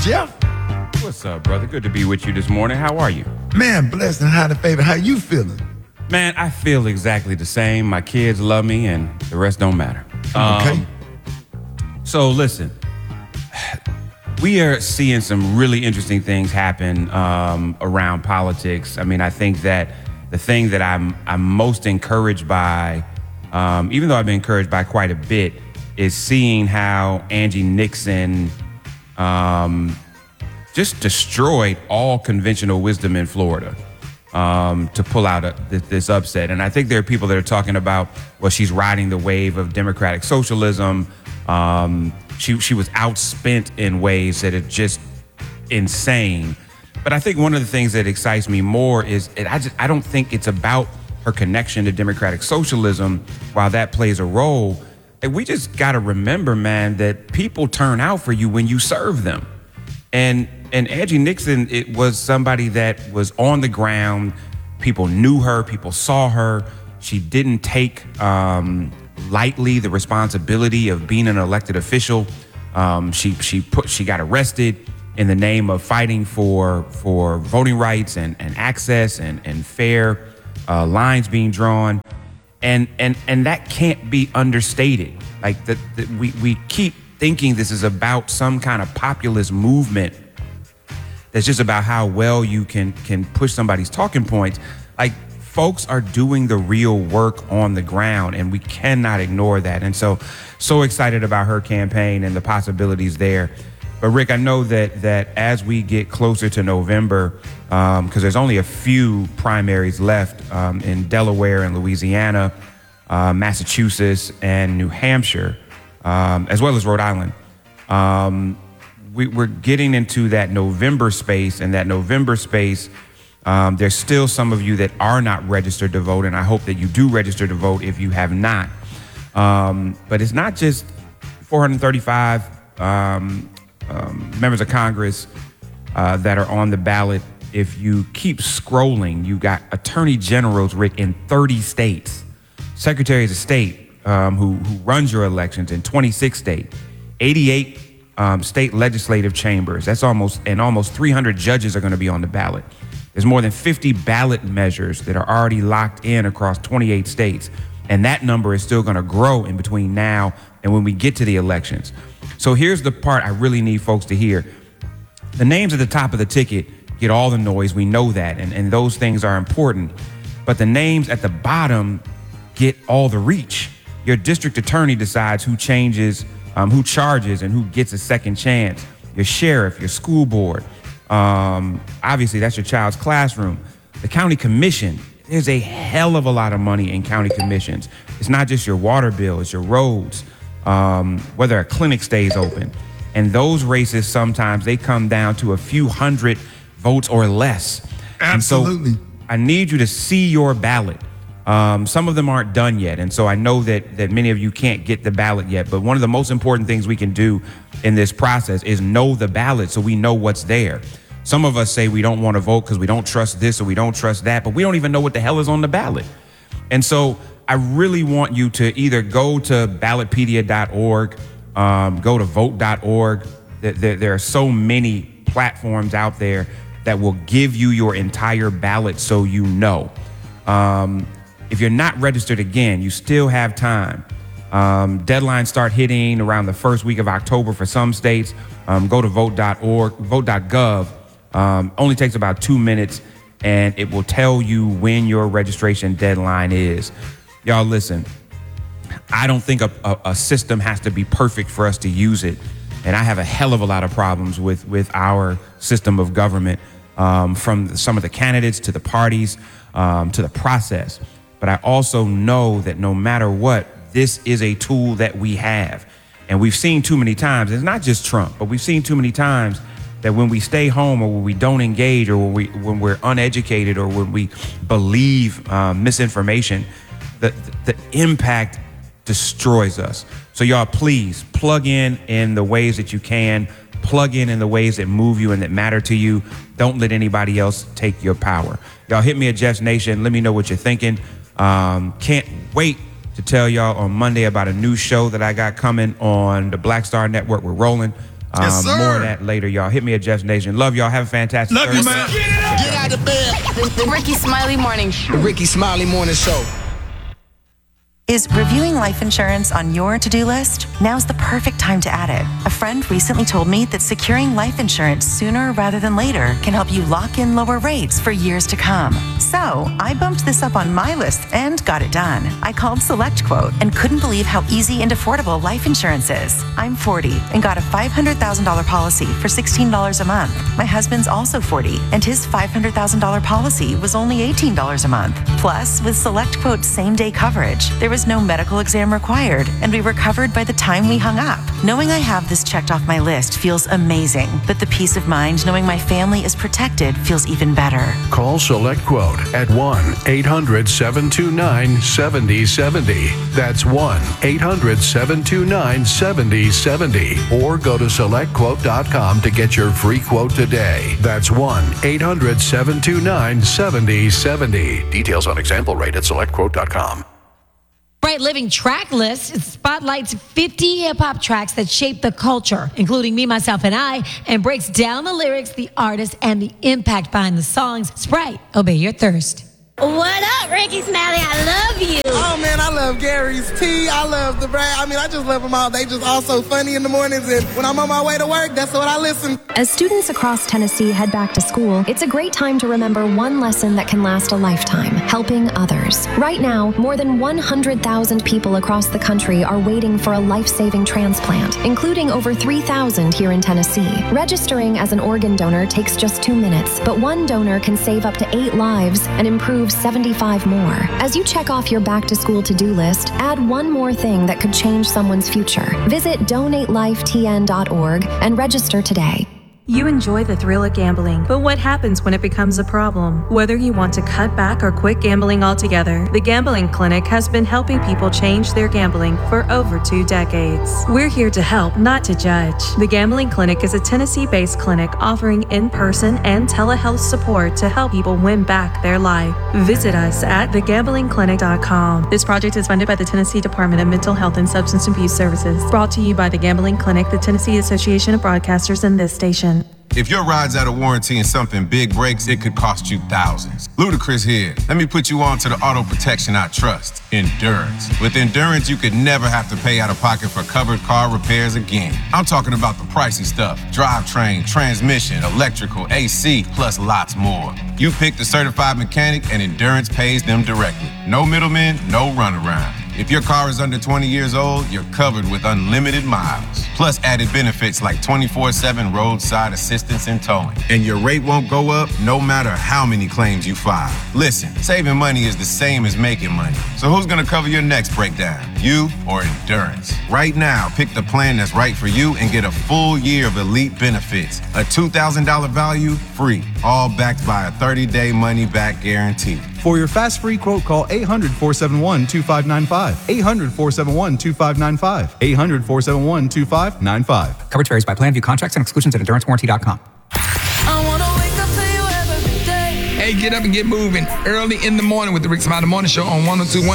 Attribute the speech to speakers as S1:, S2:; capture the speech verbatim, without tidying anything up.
S1: Jeff,
S2: What's up, brother? Good to be with you this morning. How are you?
S1: man, blessed and highly favored. How you feeling?
S2: Man, I feel exactly the same. My kids love me and the rest don't matter.
S1: Okay.
S2: Um, so listen, we are seeing some really interesting things happen um, around politics. I mean, I think that the thing that I'm I'm most encouraged by, um, even though I've been encouraged by quite a bit, is seeing how Angie Nixon um, just destroyed all conventional wisdom in Florida um, to pull out a, this, this upset. And I think there are people that are talking about, well, she's riding the wave of democratic socialism. Um, she she was outspent in ways that are just insane. But I think one of the things that excites me more is it, I just I don't think it's about her connection to democratic socialism. While that plays a role, and we just got to remember, man, that people turn out for you when you serve them. And and Angie Nixon, it was somebody that was on the ground. People knew her. People saw her. She didn't take um, lightly the responsibility of being an elected official. Um, she she put she got arrested in the name of fighting for for voting rights and, and access and and fair uh, lines being drawn. And and and that can't be understated. Like that, that we we keep thinking this is about some kind of populist movement that's just about how well you can can push somebody's talking points. Like, folks are doing the real work on the ground, and we cannot ignore that. And so, so excited about her campaign and the possibilities there. But Rick, I know that that as we get closer to November, because um, there's only a few primaries left um, in Delaware and Louisiana, uh, Massachusetts, and New Hampshire, um, as well as Rhode Island. Um, we, we're getting into that November space, and that November space, um, there's still some of you that are not registered to vote, and I hope that you do register to vote if you have not. Um, but it's not just four hundred thirty-five um, um, members of Congress uh, that are on the ballot. If you keep scrolling, you got attorney generals, Rick, in thirty states, secretaries of state um, who, who runs your elections in twenty-six states, eighty-eight um, state legislative chambers. That's almost, and almost three hundred judges are going to be on the ballot. There's more than fifty ballot measures that are already locked in across twenty-eight states. And that number is still going to grow in between now and when we get to the elections. So here's the part I really need folks to hear. The names at the top of the ticket get all the noise. We know that. And, and those things are important. But the names at the bottom get all the reach. Your district attorney decides who changes, um, who charges, and who gets a second chance. Your sheriff, your school board. Um, obviously, that's your child's classroom. The county commission. There's a hell of a lot of money in county commissions. It's not just your water bill, it's your roads, um, whether a clinic stays open. And those races, sometimes they come down to a few hundred votes or less.
S1: Absolutely.
S2: And so I need you to see your ballot. Um, some of them aren't done yet. And so I know that that many of you can't get the ballot yet. But one of the most important things we can do in this process is know the ballot so we know what's there. Some of us say we don't want to vote because we don't trust this or we don't trust that, but we don't even know what the hell is on the ballot. And so I really want you to either go to ballotpedia dot org, um, go to vote dot org. There, there, there are so many platforms out there that will give you your entire ballot so you know. Um, if you're not registered, again, you still have time. Um, deadlines start hitting around the first week of October for some states. Um, go to vote dot org, vote dot gov. Um, only takes about two minutes, and it will tell you when your registration deadline is. Y'all, listen, I don't think a, a, a system has to be perfect for us to use it. And I have a hell of a lot of problems with, with our system of government, um, from some of the candidates to the parties, um, to the process. But I also know that no matter what, this is a tool that we have. And we've seen too many times, it's not just Trump, but we've seen too many times that when we stay home or when we don't engage or when, we, when we're uneducated or when we believe um, misinformation, the, the impact destroys us. So y'all, please plug in in the ways that you can, plug in in the ways that move you and that matter to you. Don't let anybody else take your power. Y'all hit me at Jeff's Nation. Let me know what you're thinking. Um, can't wait to tell y'all on Monday about a new show that I got coming on the Black Star Network. We're rolling. Um,
S1: Yes, sir.
S2: More of that later, y'all. Hit me at Jeff Nation. Love y'all. Have a fantastic
S1: Love you,
S2: Thursday.
S1: man.
S3: Get out of bed.
S4: The Ricky Smiley Morning Show.
S3: Ricky Smiley Morning Show.
S5: Is reviewing life insurance on your to-do list? Now's the perfect time to add it. A friend recently told me that securing life insurance sooner rather than later can help you lock in lower rates for years to come. So I bumped this up on my list and got it done. I called SelectQuote and couldn't believe how easy and affordable life insurance is. I'm forty and got a five hundred thousand dollars policy for sixteen dollars a month. My husband's also forty and his five hundred thousand dollars policy was only eighteen dollars a month. Plus, with SelectQuote's same-day coverage, there was no medical exam required, and we were covered by the time we hung up. Knowing I have this checked off my list feels amazing, but the peace of mind knowing my family is protected feels even better.
S6: Call SelectQuote at one eight hundred seven two nine seven zero seven zero. That's one eight hundred seven two nine seven zero seven zero. Or go to select quote dot com to get your free quote today. That's one eight hundred seven two nine seven zero seven zero. Details on example rate at select quote dot com.
S7: Bright Living Track List spotlights fifty hip-hop tracks that shape the culture, including Me, Myself, and I, and breaks down the lyrics, the artists, and the impact behind the songs. Sprite, obey your thirst.
S8: What up, Ricky Smiley? I love you.
S9: Oh, man, I love Gary's Tea. I love the Brad. I mean, I just love them all. They just all so funny in the mornings, and when I'm on my way to work, that's what I listen.
S10: As students across Tennessee head back to school, it's a great time to remember one lesson that can last a lifetime: helping others. Right now, more than one hundred thousand people across the country are waiting for a life-saving transplant, including over three thousand here in Tennessee. Registering as an organ donor takes just two minutes, but one donor can save up to eight lives and improve seventy-five more. As you check off your back-to-school to-do list, add one more thing that could change someone's future. Visit donate life T N dot org and register today.
S11: You enjoy the thrill of gambling, but what happens when it becomes a problem? Whether you want to cut back or quit gambling altogether, the Gambling Clinic has been helping people change their gambling for over two decades. We're here to help, not to judge. The Gambling Clinic is a Tennessee-based clinic offering in-person and telehealth support to help people win back their life. Visit us at the gambling clinic dot com. This project is funded by the Tennessee Department of Mental Health and Substance Abuse Services. Brought to you by the Gambling Clinic, the Tennessee Association of Broadcasters, and this station.
S12: If your ride's out of warranty and something big breaks, it could cost you thousands. Ludacris here. Let me put you on to the auto protection I trust, Endurance. With Endurance, you could never have to pay out of pocket for covered car repairs again. I'm talking about the pricey stuff: drivetrain, transmission, electrical, A C, plus lots more. You pick the certified mechanic and Endurance pays them directly. No middlemen, no runaround. If your car is under twenty years old, you're covered with unlimited miles. Plus added benefits like twenty-four seven roadside assistance and towing. And your rate won't go up no matter how many claims you file. Listen, saving money is the same as making money. So who's gonna cover your next breakdown? You or Endurance? Right now, pick the plan that's right for you and get a full year of elite benefits. A two thousand dollars value, free. All backed by a thirty-day money-back guarantee.
S13: For your fast free quote, call eight hundred, four seven one, two five nine five. eight hundred, four seven one, two five nine five. eight hundred, four seven one, two five nine five.
S14: Coverage varies by plan. View contracts and exclusions at endurance warranty dot com.
S15: I wanna wake up to you every day. Hey, get up and get moving early in the morning with the Rick Smiley Morning Show on one oh two point one.